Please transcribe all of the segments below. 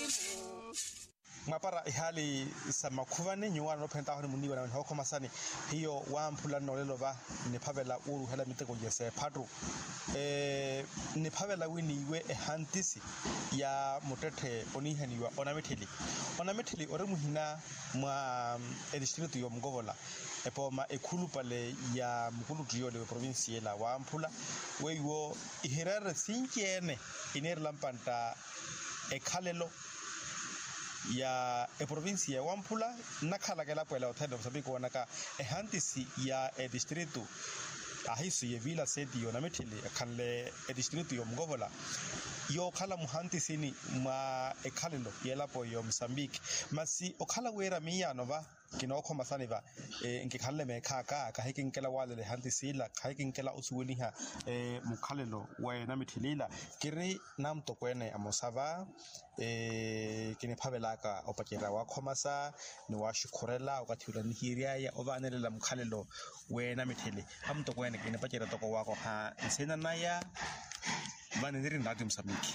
Mapara ihali sa makhuvane nyuwana no phenta hore muniwa na ho khomasane hiyo wa mphula no lelova ne phavela uru hela miteko jese phatru ne phavela winiwe ehantisi ya motethe onihaniwa onametheli ore muhina mwa district yo mgovola epoma ekhulupale ya mkhulutu yo le province yela wa mphula weiwo ihirere sinkene inere lampanta ekhalelo ya province ya Wamphula nakhala ke lapho la uthanda msabiko wanaka ehantisi ya district ahisu ye villa sedi yona methili ekhanle district yo mgovola yo khala muhantisi ni ma ekhalelo yelapho yo Mozambique masi okhala wera miyano ba kinokho masane ba ngikhalle mekhaka ka hikinkela wale le hantisila ka hikinkela usuweliha mukhalelo wena mithilila kiri namtokwene amosava kine phabelaka opakera wa khomasa ni wa shikhorela okathula ni hiria ya obanelela mukhalelo wena mithili amtokwene kine pakera toko wako ha sena naya bane ndiri ndati Mozambique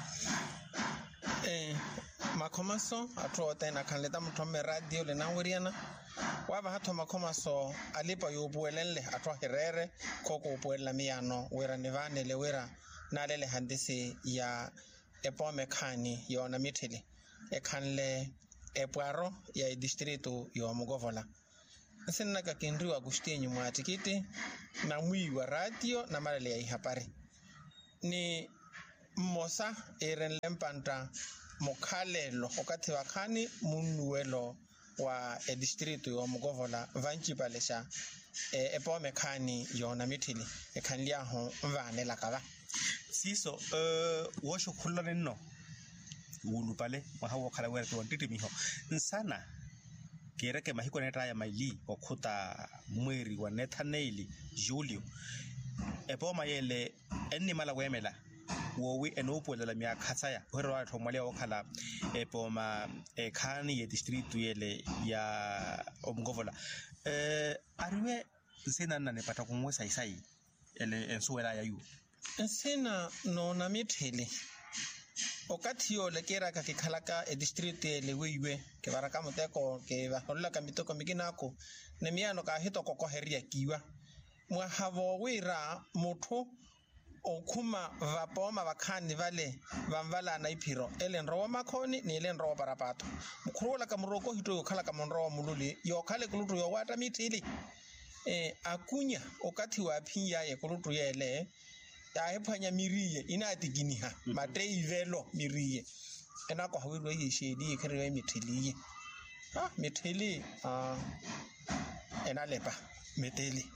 makhomaso atho tena khanleta mthome radio le nawiriana waba hatho makhomaso alipa yo buelele atho herere khoko buela miyano wera nevane le wera nalele handisi ya epome khani yona mithili ekhanle epwaro ya distrito yo Mgovola sinna ka kendriwa Agustinho mwatikiti na mwiwa radio na malele ya ihapari ni mosa erenlempanta mokhalelo okathi wakhani munnuwelo wa distrito yo Mgovola vanchipalesha epome khani yona mithili ekhanlia ho mvanela kaba siso washo khulane no ulupale mahawo khala wera to ntiti miho nsana kereke mahiko neta ya maili okhuta mweri wa Nathaniel Julio epoma yele enimala wemela wowi enopulela mya khatsaya hore wa thomale okhala epoma ekhani ye district yele ya Mgovola ariwe nsenana ne pata kungwe saisai ele ensuwela ya yu nsena no na mithili okathiyo le kera ka khalaka district le weiwe ke baraka moteko ke ba holla ka mitoko mikinako ne miano ka hito kokoheria kiwa mwa havo wira motho okhuma vapoma vakhani vale vamvala na iphiro elenro wa makhoni ni elenro wa parapato mkhurula ka muroko hito yo khala ka monro wa mululi yo khale kulutu yo wata mithili akunya okathi wa phinya ye kulutu yele ya ephanya miriye inatikiniha mateivelo miriye enako hawiro yishedi khare mithili mithili enalepa mithili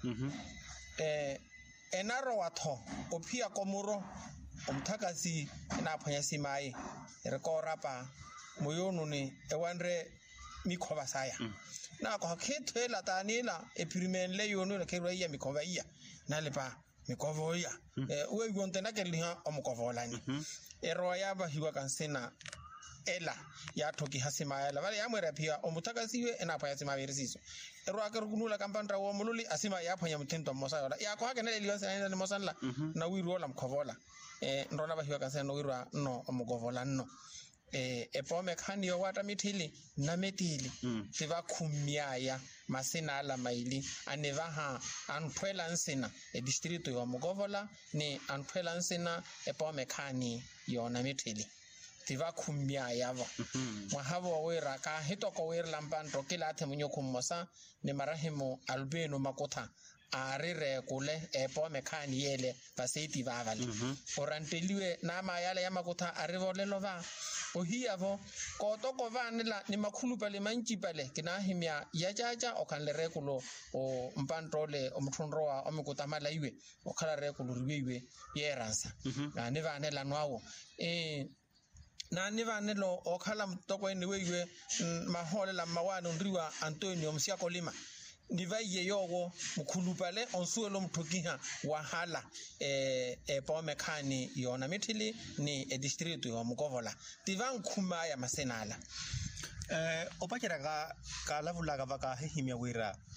enaro watho ophia komuro omthakasi enaphanya simaye rekorapa moyono ne ewanre mikhoba saya nako hakhethela tanila eprimenle yono le kerwa ya mikhoba iya nalepa mikovoya uwe gontena ke liha omkovolani eroya ba hiwa kansena ela ya thoki hasimaya la vale ya mwera phia omuthakasiwe enapha yasima verisiso eroa ke rukunula kampandra wo mululi asima ya phanya muthento mosa yola ya ko hakena le liwa ne mosanla na wiru la mkhovola ndona ba hiwa kansena no wirwa no omkovola no epome khani yo wata mithili na metili siva khumyaya masina ala maili aneva ha anthwela nsina distrito yo Mgovola ni anthwela nsina epome khani yo na mithili siva khumyaya va mahavo wera ka hitoko wera lampanto kila athe munyoko mosa ne marahimo albeno makotha arire kule epome khani yele baseti vavale oranteliwe na mayala ya makotha arivolelo va ohiavo kotoko vanela ni makhulupa le manchipale kinahimya yajaja okhanle rekulo o mpantole omthondro wa omikota malaiwe okhala rekulo riwe yeransa na ne vanela nwawo na ne vanelo okhala mtoko eniwe maholela mawano ndriwa Antonio Msiakolima ndivaye yowo mkhulupale onsuelo mthokiha wahala epome khani yona mithili ni district yo Mgovola tivankhuma ya masenala opakera ka lavula ka vaka himya wira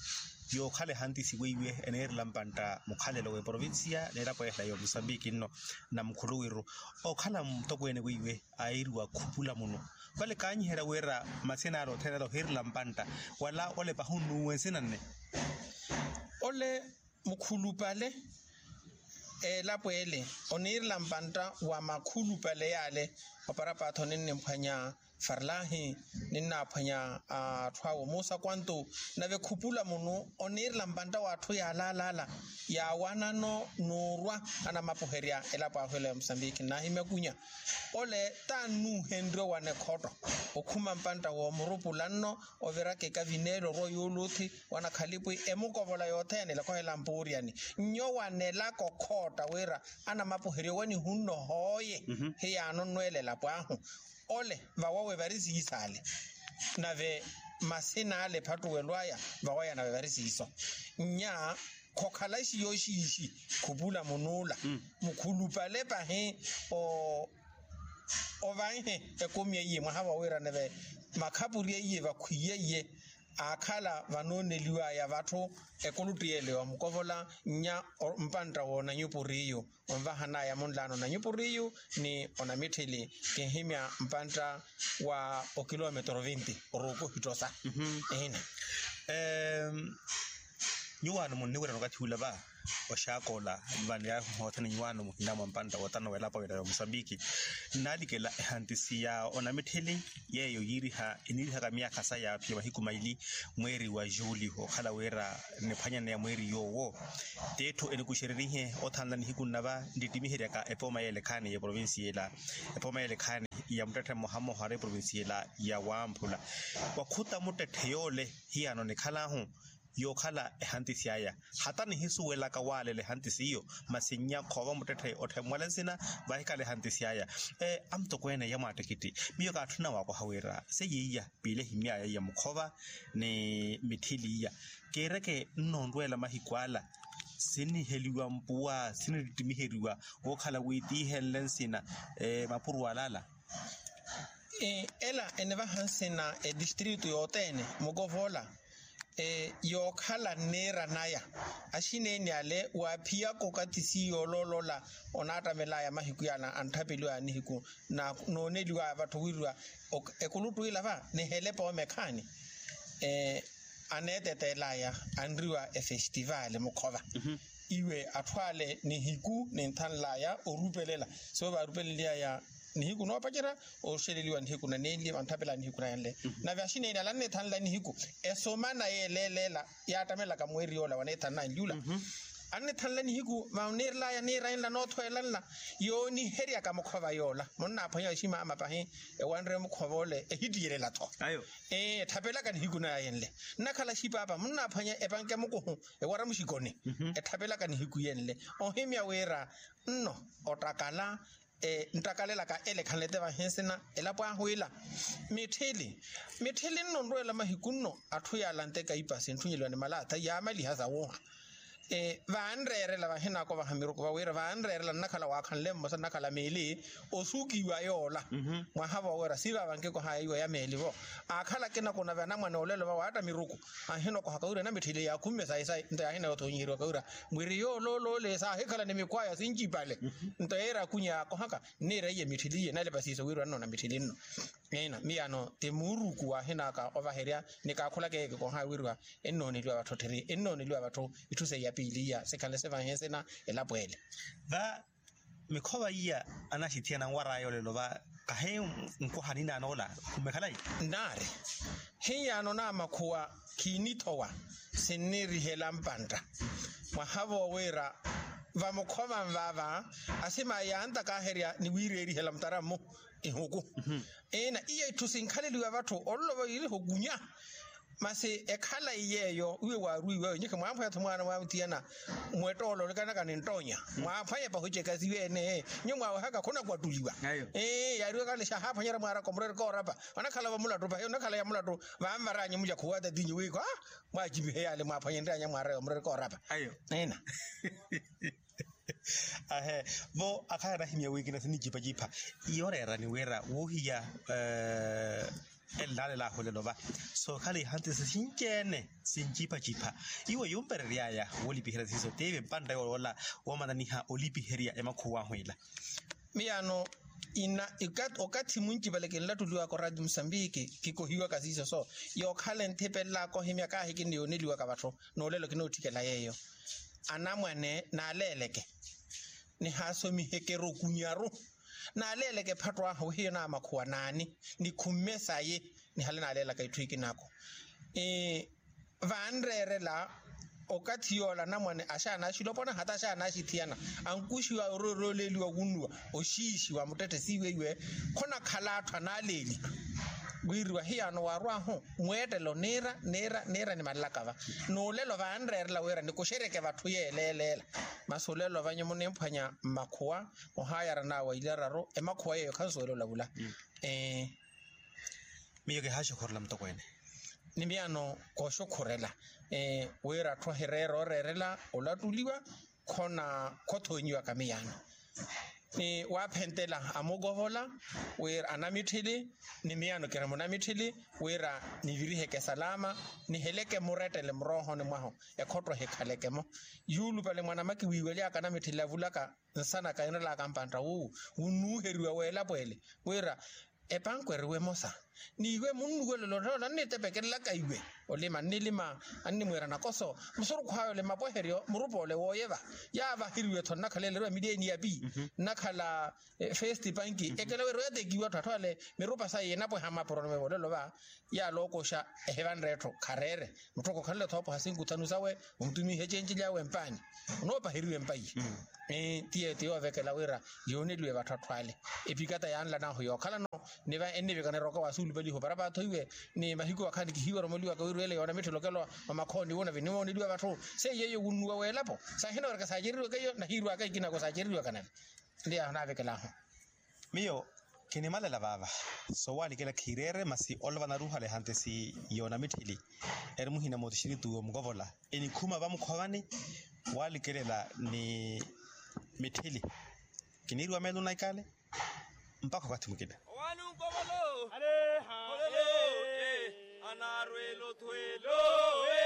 yo khale hantisi weiwe ene lampanta mukhalelo we provincia ne lapo ehla yo Mozambique no na mkhuluwiru o khala mtokwene weiwe airwa khupula muno kwale kanyihera wera masenaro thenelo her lampanta wala ole bahunu wensenane ole mkhulupale lapo ele onir lampanta wa makhulupale yale oparapa thonenne mphanya farlahi ninna phanya thwawo musa kwanto na be khupula muno onir lampanta wa thu ya lalala ya wana no norwa ana mapoheria elapa hwele Mozambique na himekunya ole tanu hendro wane khoto okhuma mpanta wo morupulanno overa ke kavinelo royoluthi wana khalipwe emukovola yothene la kohela mpuriani nyo wane la kokhota wera ana mapoheria wani hunno hoye he ya no nwele la pwaho ole vawawe varisi isale nave masina ale phatu welwaya vawaya nave varisi iso nya khokhalashi yoshishi khupula monula mkhulupale pa he o vanhe ekomye yimwe hava wera nave makhapuri ye vakhwiye ye akhala vanoneliwa ya vathu ekolutielewa mukovola nya mpanta wona nyupuriyo omvahana ya mondlano na nyupuriyo ni onamithili kehimya mpanta wa kilometro 20 oroko hitosa ena nyuwano munni wera nokathula ba oshakola vani ya hothana nyuwano muhinama mpanta watana wela pa wela Mozambique nalikela hantisi ya onamithili yeyo yiriha iniriha ka miaka sa ya phi bahikumaili mweri wa Juli ho khala wera nephanya ne mweri yowo tetho enikushererihe othanda ni hikunaba nditimihira ka epoma yele khane ye province yela epoma yele khane ya mtatha mohamo hare province yela ya Wamphula wakhuta mutethe yole hiano ne khala hu yo khala hantisi aya hatani hisuwela ka wale le hantisi yo masinya khoba mutethe othemwalensina bahikale hantisi aya amtokwene ya matekiti miyo ka thuna wa ko hawera seyiya pile himya ya mukhoba ne mithiliya kereke nnondwela mahikwala sini heliwa mpuwa sini ditimiheriwa wo khala witi helensina mapuru walala ela eneva hansina district yotene mugovola yo khala nera naya ashine nyale wa phia kokatisi yololola onata melaya mahikuyana anthapelwa nihiku na noneliwa batho wirwa ekulutuila ba ne helepa o mekhani anetetelaya andriwa festival mukhoba iwe athwale nihiku nenthanlaya orupelela so ba rupelela ya nihiku no pachera o sheleliwa nihiku na neli anthapela nihiku na yanle na vyashine ina lanne thanla nihiku esomana yelelela ya tamela ka mweri yola wane thanna ndula anne thanla nihiku maunirla ya nira inla no thoelanla yo ni heria ka mukhoba yola monna phanya shima amapahe ewanre mukhoba ole ehidire la tho ayo thapela ka nihiku na yanle nakhala shipa apa monna phanya ebanke mukuhu ewara mushikone thapela ka nihiku yenle ohemya wera nno otakala ntakalela ka ele khanlete ba hensena elapwa hoila mithili nnondwela mahikunno athu ya lante ka ipase nthunyelwane malatha ya mali haza wo vanrere la bahena ko ba hamiro ko ba wera vanrere la nakhala wa khanle mo sa nakhala meli osukiwa yola mwa haba wera siba banke ko haiwa ya meli bo akhala kena kona bana mwana olelo ba wata miruku aheno ko hakaura na mithili ya kumme sai nta ahena to nyiro kaura mwiri yo lo le sa hekhala ne mikwaya sinjipale nta era kunya ko haka nere ye mithili ye nale basiso wira no na mithili no ena miano temuruku ahena ka overheria ne ka khula ke ko ha wirwa enoni lwa batho theri enoni lwa batho ithuse ya pilia sekale se vahensena elapwele va mikhoba iya anashithia na ngwarayo lelo ba ka he nkohani na nola kumekhala nare he ya no na makhuwa kinithowa seneri helampanta mahavo wera va mukhoba mvava asema yanta ka heria ni wireri helamtaramo ehuku ena iya itusinkhaleliwa batho ollo yiri hogunya mase ekhala iyeyo uwe waruiwe nyike mwampa ya thumwana wa mtiana mwetolo kana kana ntonya mwampa ya pahocheka ziwene nyumwa haka khona kwatuliwa yariwe kale sha hapa nyara mwara komrere ko rapa wanakhala wa mulato pa nakhala ya mulato va maranye muja khuwata dinyi wiko mwajibi he yale mwapa yenda nya mwara komrere ko rapa ayo nena bo akara himya wiki na sini jipa yore rani wera wohiya elale la holelo ba so khale hante se sinkene sinjipa jipa iwe yumpereria ya olipihera siso tebe panda wala womana niha olipiheria emakhuwa hwela miano ina okati munti baleke la tuliwa ko radio Mozambique kiko hiwa kasiso so yo khale ntepela ko himya ka hiki ndio niliwa ka batho no lelo kino tikela yeyo anamwane na leleke ni haso mihekero kunyaro na leleke phatwa ho hina makhuwa nani ni khumesa ye ni halena lela ka ithwiki nako vanrere la okathiola namwane ashana shilopona hata shana shithiana ankushiwa roroleliwa kunwa oshishiwa mutete siwe iwe khona khalathwa naleli gwirwa hiano warwa ho mwetelo nera ni malakava no lelo vanrere la wera nikushereke bathu yelelela masolelo vanyemone mphanya makhuwa ohayara na wa ilararo emakhuwa yeyo khansolo labula miyo ke hasho khorla mtokwene nimiano ko shokhorela wera thwa herero rerela olatuliwa khona khothonyiwa kamiyano ni wa phentela amogovola wera anamithili nimiano kera monamithili wera niviriheke salama ni heleke muretele mroho ni mwaho ekhotro hekhaleke mo yulu pale mwana maki wiwele akana mithili avulaka nsana kaenela kampanta unu heriwa wela pwele wera epankwerwe mosa niwe munnuwe lolo la netepekela kaiwe olema nilima animwera nakoso musuru khwayo le mapoherio murupole woyeva yava hiriwe thonna khalele mideni ya bi nakhala first banki ekelewe rode giwa thathwale mirupa sa yena po hama porome bolelo ba ya lokosha hevan retro kharere mutoko khalle thopo hasingu thanusawe umtumi hechenji lawe mpani unopa hiriwe mpai tie ovekela wera yonelwe bathathwale epikata yanla na hoyo khala no neva enebe kana roka wasulu bali ho baraba thoiwe ni mahiko wakhani kihiwa romoliwa ka wirele yona mitholokelo mamakhoni wona vinimo ni liwa batho se yeyo unwa welapo sa hino reka sajeriwe kayo na hirwa ka ikina ko sajeriwe kana ndia na vekela ho miyo kini malela baba so wali kela khirere masi olva na ruha le hante si yona mithili muhina motishiri tuwo mgovola eni khuma ba mkhwani wali kelela ni mithili kinirwa melu naikale mpaka kwa timukida wanu ngobolo ale ha anarwelo twelo